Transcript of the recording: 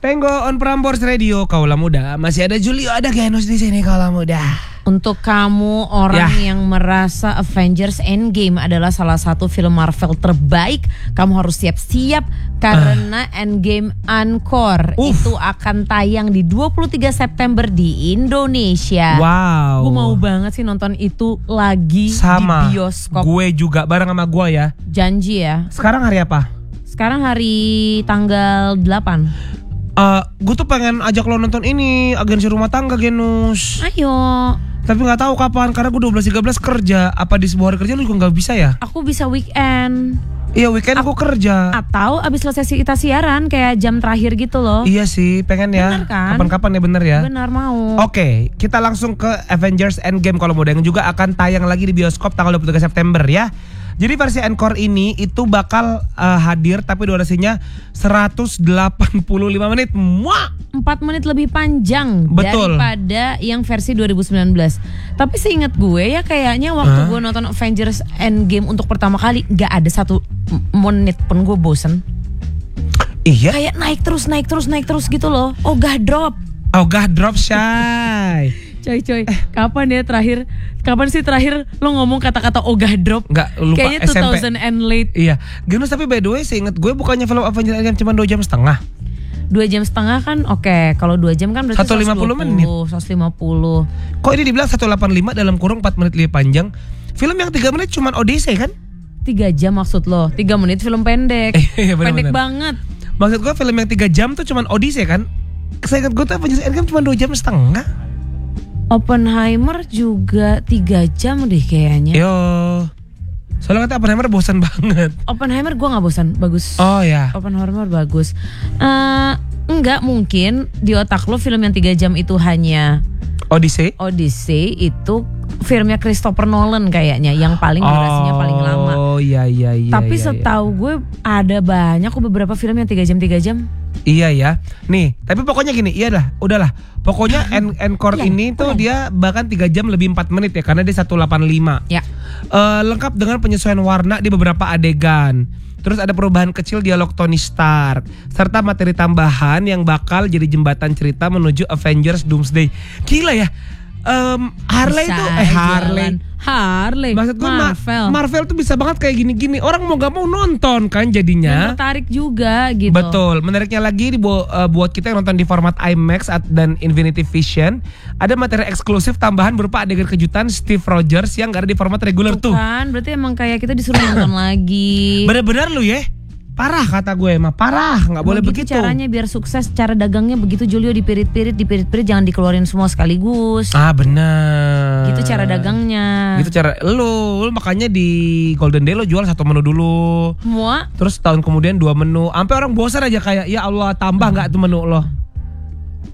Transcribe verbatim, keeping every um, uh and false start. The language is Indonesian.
Tenggo on Prambors Radio, Kaulah Muda. Masih ada Julio, ada Genus di sini, Kaulah Muda. Untuk kamu orang Ya. yang merasa Avengers Endgame adalah salah satu film Marvel terbaik, kamu harus siap-siap karena uh. Endgame Encore Uf. itu akan tayang di dua puluh tiga September di Indonesia. Wow. Gue mau banget sih nonton itu lagi Sama. di bioskop. Gue juga bareng sama gue ya. Janji ya. Sekarang hari apa? Sekarang hari tanggal delapan. Uh, gue tuh pengen ajak lo nonton ini, Agensi Rumah Tangga, Genus. Ayo. Tapi nggak tahu kapan, karena gue dua belas tiga belas kerja. Apa di sebuah hari kerja lu juga nggak bisa ya? Aku bisa weekend. Iya, weekend gue kerja. Atau abis selesai kita siaran kayak jam terakhir gitu loh. Iya sih, pengen ya. Bener kan? Kapan-kapan ya, bener ya. Benar mau. Oke, kita langsung ke Avengers Endgame kalau mau, yang juga akan tayang lagi di bioskop tanggal dua puluh tiga September ya. Jadi versi Encore ini itu bakal uh, hadir tapi durasinya seratus delapan puluh lima menit. Muah! empat menit lebih panjang Betul. daripada yang versi dua ribu sembilan belas. Tapi seingat gue ya kayaknya waktu Huh? gue nonton Avengers Endgame untuk pertama kali gak ada satu menit pun gue bosen. Iya. Kayak naik terus, naik terus, naik terus gitu loh. Oh gak drop. Oh god, drop shy. Coy coy, kapan ya terakhir? Kapan sih terakhir lo ngomong kata-kata ogah drop? Nggak, lupa. Kayaknya S M P. dua ribu and late. Iya. Genus, tapi by the way seingat gue bukannya film Avengers Endgame cuma dua jam setengah. Dua jam setengah kan oke. Okay. Kalau dua jam kan berarti seratus lima puluh menit. seratus lima puluh. Kok ini dibilang seratus delapan puluh lima dalam kurung empat menit lebih panjang? Film yang tiga menit cuma Odyssey kan? Tiga jam maksud lo? Tiga menit film pendek. Iya, bener, pendek bener. banget. Maksud gue film yang tiga jam tuh cuma Odyssey kan? Saya ingat gue tuh Avengers Endgame cuma dua jam setengah. Oppenheimer juga tiga jam deh kayaknya. Yo. Soalnya kata Oppenheimer bosan banget. Oppenheimer gue nggak bosan, bagus. Oh ya. Oppenheimer bagus. Uh, enggak mungkin di otak lo film yang tiga jam itu hanya Odyssey. Odyssey itu filmnya Christopher Nolan kayaknya yang paling durasinya oh, paling lama. Oh iya iya iya. Tapi iya, setahu gue ada banyak kok beberapa film yang tiga jam tiga jam. Iya ya. Nih, tapi pokoknya gini, iya dah, udahlah. Pokoknya en- Encore Ya, ini tuh udah. dia bahkan tiga jam lebih empat menit ya, karena dia seratus delapan puluh lima. Ya. Uh, lengkap dengan penyesuaian warna di beberapa adegan. Terus ada perubahan kecil dialog Tony Stark, serta materi tambahan yang bakal jadi jembatan cerita menuju Avengers Doomsday. Gila ya. Um, Harley Bisa tuh eh Harley. jalan. Harley. Maksud gue Ma- Marvel. Marvel tuh bisa banget kayak gini-gini. Orang mau gak mau nonton kan Dan jadinya. tertarik juga gitu. Betul. Menariknya lagi di bu- uh, buat kita yang nonton di format IMAX at- dan Infinity Vision, ada materi eksklusif tambahan berupa adegan kejutan Steve Rogers yang gak ada di format reguler tuh. Kan berarti emang kayak kita disuruh nonton lagi. Bener-bener lu ya. Parah kata gue mah, parah, nggak boleh Begitu begitu. caranya biar sukses, cara dagangnya begitu Julio, dipirit-pirit, dipirit-pirit, jangan dikeluarin semua sekaligus. Ah bener. Gitu cara dagangnya. Gitu cara lu, lu makanya di Golden Day lo jual satu menu dulu. Semua Terus tahun kemudian dua menu. Sampai orang bosan aja kayak ya Allah tambah nggak tuh menu lo.